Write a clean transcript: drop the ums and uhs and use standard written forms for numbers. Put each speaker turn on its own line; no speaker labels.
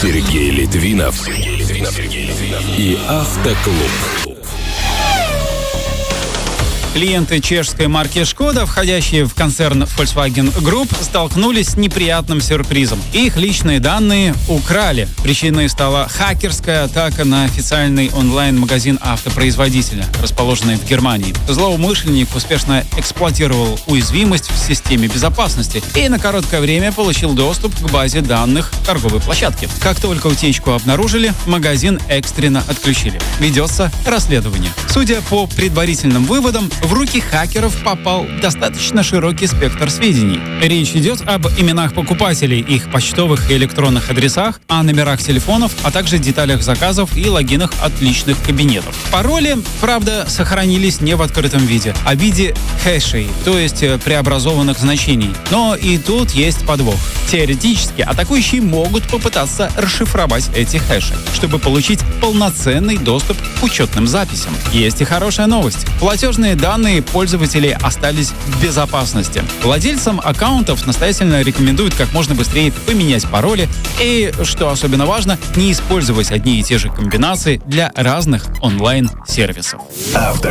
Сергей Литвинов и Автоклуб.
Клиенты чешской марки «Шкода», входящие в концерн Volkswagen Group, столкнулись с неприятным сюрпризом. Их личные данные украли. Причиной стала хакерская атака на официальный онлайн-магазин автопроизводителя, расположенный в Германии. Злоумышленник успешно эксплуатировал уязвимость в системе безопасности и на короткое время получил доступ к базе данных торговой площадки. Как только утечку обнаружили, магазин экстренно отключили. Ведется расследование. Судя по предварительным выводам, в руки хакеров попал достаточно широкий спектр сведений. Речь идет об именах покупателей, их почтовых и электронных адресах, о номерах телефонов, а также деталях заказов и логинах от личных кабинетов. Пароли, правда, сохранились не в открытом виде, а в виде хэшей, то есть преобразованных значений. Но и тут есть подвох. Теоретически атакующие могут попытаться расшифровать эти хэши, чтобы получить полноценный доступ к учетным записям. Есть и хорошая новость. Платежные данные пользователей остались в безопасности. Владельцам аккаунтов настоятельно рекомендуют как можно быстрее поменять пароли и, что особенно важно, не использовать одни и те же комбинации для разных онлайн-сервисов.